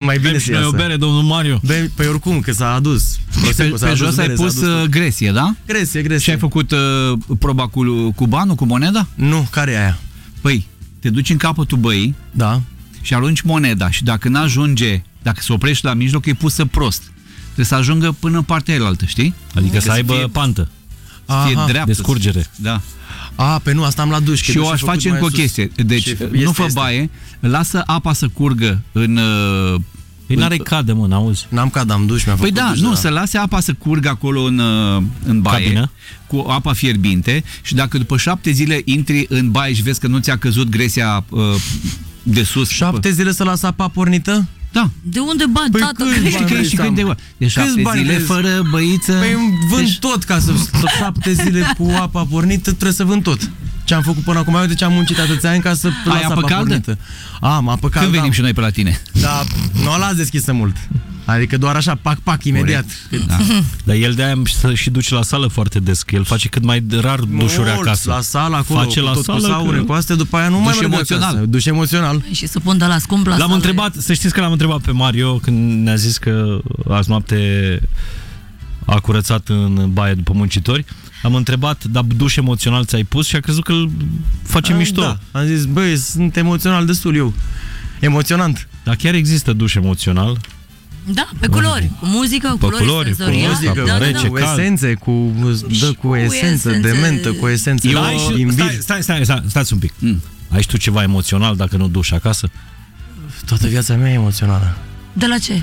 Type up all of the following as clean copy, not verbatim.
mai bine să iasă. o bere, domnul Mario. Păi oricum, că s-a adus. Pe jos ai pus gresie, da? Gresie. Și ai făcut proba cu banul, cu moneda? Nu, care e aia? Păi, te duci în capătul băii, da, și arunci moneda și dacă n-ajunge, dacă se oprește la mijloc, e pusă prost. Trebuie să ajungă până în partea elaltă, știi? Adică să aibă pantă. Să fie dreaptă. De scurgere. Da. Pe nu, asta am la duș. Și eu aș face încă o chestie. Deci, nu fă baie, lasă apa să curgă în... Păi n-are cadă, mă, n-auzi? N-am cadă, am duș, mi-a făcut Păi da, duș, nu, să lase apa să curgă acolo în baie, cabină, cu apa fierbinte, și dacă după 7 zile intri în baie și vezi că nu ți-a căzut gresia de sus... 7 zile să lasă apa pornită? Da. De unde bani, Păi tată? Știi că ești când de 7 zile fără băiță... Păi vând tot, ca să 7 zile cu apa pornită, trebuie să vând tot. Ce am făcut până acum, uite ce am muncit atâția ani ca să las apa pornită. Am apă caldă. Când venim și noi pe la tine? Da, nu o las deschisă mult. Adică doar așa, pac, imediat. Da. Dar el de-aia și duce la sală foarte des, că el face cât mai rar dușuri acasă. La sală, acolo, face la tot sală, cu saure, cu astea, după aia nu mai merg emoțional. Duș emoțional. Și să pun de la scump la L-am sală. întrebat, să știți că l-am întrebat pe Mario când ne-a zis că azi noapte a curățat în baie după muncitori. Am întrebat, dar duș emoțional ți-ai pus? Și a crezut că îl face mișto. Da. Am zis, băi, sunt emoțional destul eu. Emoționant. Dar chiar există duș emoțional? Da, pe culori, cu muzică, cu culori senzoriale. Cu muzică, da, rece, cu esențe, cu esență de mentă, cu esență de imbir. Stați un pic. Ai și tu ceva emoțional dacă nu duși acasă? Toată viața mea e emoțională. De la ce?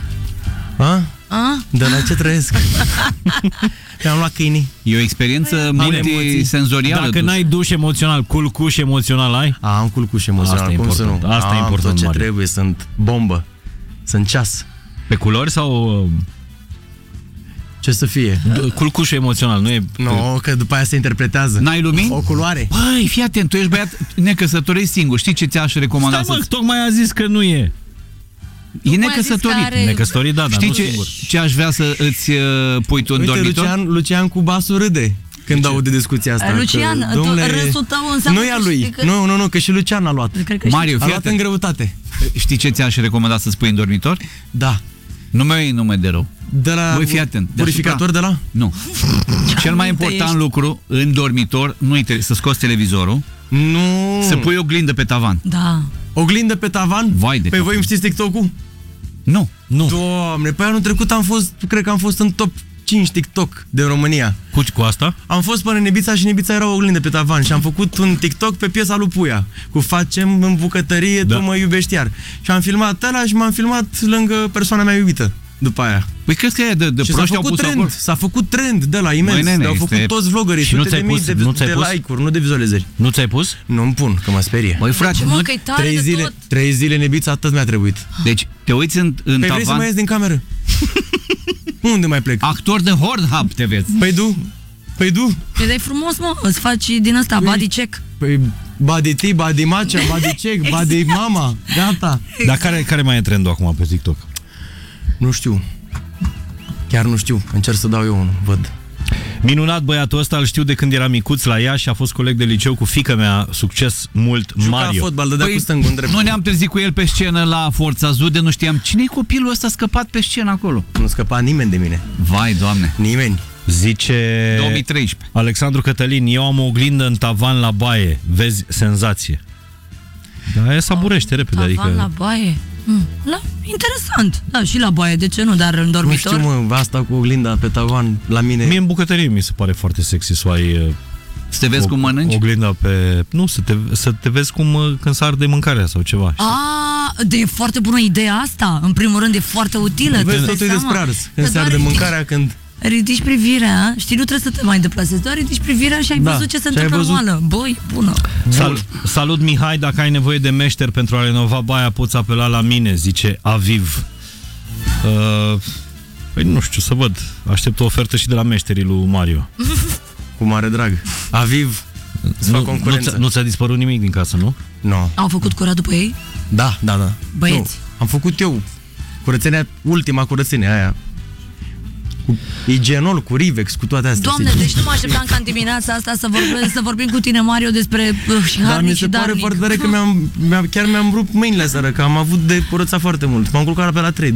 De la ce trăiesc? Mi-am luat câinii. E o experiență multisenzorială. Dacă n-ai duș emoțional, culcuș emoțional ai? Am culcuș emoțional, asta cum să nu? Asta e important, tot ce Mario. trebuie, sunt bombă. Sunt ceas. Pe culori sau... Ce să fie? Culcușul emoțional, nu e... Nu, că după aia se interpretează. N-ai lumini? O culoare. Băi, fii atent, tu ești băiat necăsătorit singur. Știi ce ți-aș recomanda? Stai, mă, tocmai a zis că nu e. E necăsătorit. Necăsătorit, da, dar știi nu singur. ce aș vrea să îți pui tu în dormitor? Lucian cu basul râde când aude discuția asta. Lucian, râsul tău Nu înseamnă e a lui. Nu, că și Lucian a luat. Mario, a luat în greutate. Știi ce ți-aș recomanda să spui în dormitor? Da. Nu meu e nume de rău. De la fii atent. purificator de la? Nu. Cel mai important lucru în dormitor, nu uite, să scoți televizorul. Nu. Să pui oglindă pe tavan. Da. Oglindă pe tavan? Vai de Păi voi îmi știți TikTok-ul? Nu. Doamne, pe anul trecut cred că am fost în top 5 TikTok de România. Cu asta? Am fost până în Ibița și în Ibița era o oglindă pe tavan și am făcut un TikTok pe piesa lui Puia cu facem în bucătărie, tu mă iubești iar. Și am filmat ăla și m-am filmat lângă persoana mea iubită după aia. Păi crezi că e de proști au pus acolo? S-a făcut trend de la imens. Au făcut toți vloggerii, sute de mii de like-uri, nu de vizualizări. Nu ți-ai pus? Nu-mi pun, că mă sperie. Băi frate, 3 zile în Ibița, atât mi-a trebuit. Deci te uiți în tavan. Vrei să mai ies din cameră? Unde mai plec? Actor de Hornhub te vezi. Păi du. Păi dai frumos, mă, îți faci din ăsta body check. Păi body tea, body matcha, body check, body mama, gata. Dar care mai e trendul acum pe TikTok? Nu știu. Chiar nu știu. Încerc să dau eu unul, văd. Minunat băiatul ăsta, îl știu de când era micuț la Iași, a fost coleg de liceu cu fiica mea, succes mult, Mario. Juca fotbal, dădea cu stângul în drept. Nu ne-am trezit cu el pe scenă la Forța Zude, nu știam cine-i copilul ăsta scăpat pe scenă acolo. Nu scăpa nimeni de mine. Vai, Doamne. Nimeni. Zice 2013. Alexandru Cătălin, eu am o oglindă în tavan la baie, vezi senzație. Da, aia saburește repede, tavan adică... la baie. Interesant. Da, și la baie, de ce nu, dar în dormitor? Nu știu, mă, asta cu oglinda pe tavan la mine. Mie în bucătărie mi se pare foarte sexy să ai... Să te vezi cum mănânci? Oglinda pe... Nu, să te vezi cum când s-ar de mâncarea sau ceva. E foarte bună ideea asta. În primul rând e foarte utilă. Vezi, totul e despre ars. Când s-ar de mâncarea, când... Ridici privirea, știi, nu trebuie să te mai deplasezi, doar ridici privirea și ai văzut ce se întâmplă în oală. Băi, bună. Salut Mihai, dacă ai nevoie de meșter pentru a renova baia, poți apela la mine, zice Aviv. Păi nu știu, să văd. Aștept o ofertă și de la meșterii lui Mario. Cu mare drag. Aviv, îți fac concurență. Nu ți-a dispărut nimic din casă, nu? Nu. Au făcut curat după ei? Da. Băieți. Nu, am făcut eu curățenia, ultima curățenie aia. Cu igienol, cu Rivex, cu toate astea. Doamne, deci nu mă așteptam ca în dimineața asta să vorbim cu tine, Mario, despre și harnic și darnic. Dar mi se pare foarte tare că chiar mi-am rupt mâinile seara, că am avut de curățat foarte mult. M-am culcat pe la 3.